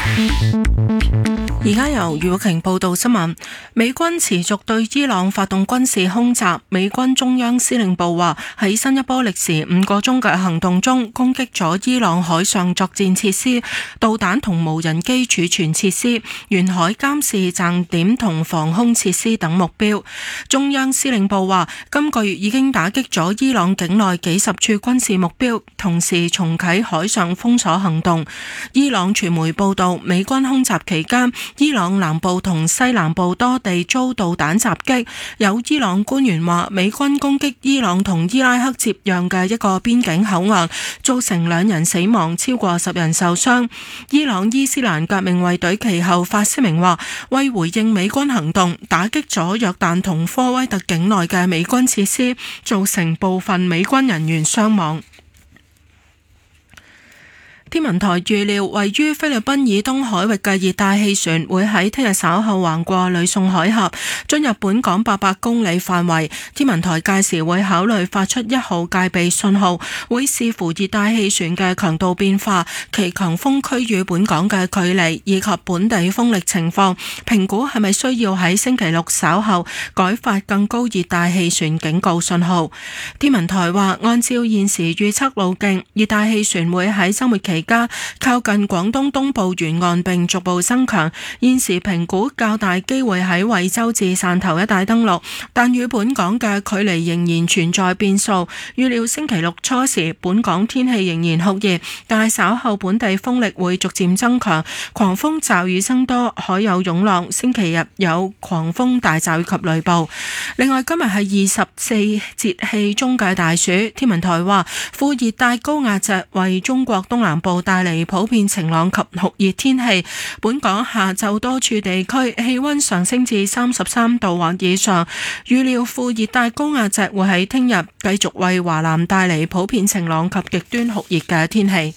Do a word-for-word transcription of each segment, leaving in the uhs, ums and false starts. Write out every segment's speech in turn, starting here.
而家由余玉瓊報道新聞。美軍持續對伊朗發動軍事空襲。美軍中央司令部話喺新一波歷時五個鐘嘅行動中，攻擊咗伊朗海上作戰設施、導彈同無人機儲存設施、沿海監視站點同防空設施等目標。中央司令部話，今個月已經打擊咗伊朗境內幾十處軍事目標，同時重啟海上封鎖行動。伊朗傳媒報道，美軍空襲期間，伊朗南部同西南部多地遭導彈襲擊，有伊朗官員話，美軍攻擊伊朗同伊拉克接壤嘅一個邊境口岸，造成兩人死亡，超過十人受傷。伊朗伊斯蘭革命衛隊其後發聲明話，為回應美軍行動，打擊咗約旦同科威特境內嘅美軍設施，造成部分美軍人員傷亡。天文台預料，位於菲律賓以東海域嘅熱帶氣旋會喺聽日稍後橫過呂宋海峽，進入本港八百公里範圍。天文台屆時會考慮發出一號戒備信號，會視乎熱帶氣旋嘅強度變化、其強風區與本港嘅距離以及本地風力情況，評估係咪需要喺星期六稍後改發更高熱帶氣旋警告信號。天文台話，按照現時預測路徑，熱帶氣旋會喺週末期而家靠近廣東東部沿岸並逐步增強，現時評估較大機會喺惠州至汕頭一帶登陸，但與本港嘅距離仍然存在變數。預料星期六初時本港天氣仍然酷熱，但係稍後本地風力會逐漸增強，狂風驟雨增多，海有湧浪。星期日有狂風大驟雨及雷暴。另外今日係二十四節氣中嘅大暑，天文台話副熱帶高壓脊為中國東南部帶嚟普遍晴朗及酷熱天氣，本港下晝多處地區氣溫上升至三十三度或以上。預料副熱帶高壓脊會喺聽日繼續為華南帶嚟普遍晴朗及極端酷熱嘅天氣。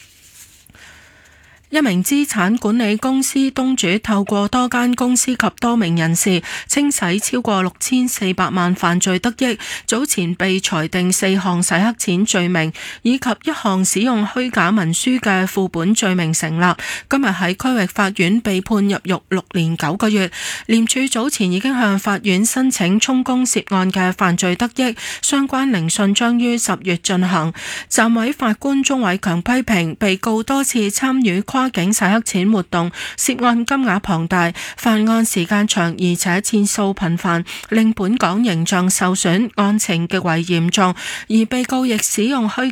一名資產管理公司東主透過多間公司及多名人士清洗超過六千四百萬犯罪得益，早前被裁定四項洗黑錢罪名以及一項使用虛假文書嘅副本罪名成立，今日喺區域法院被判入獄六年九個月。廉署早前已經向法院申請充公涉案嘅犯罪得益，相關聆訊將於十月進行。暫委法官鍾偉強批評被告多次參與跨跨境洗黑錢活動，涉案金額龐大，犯案時間長，而且次數頻繁，令本港形象受損，案情極為嚴重。而被告亦使用虛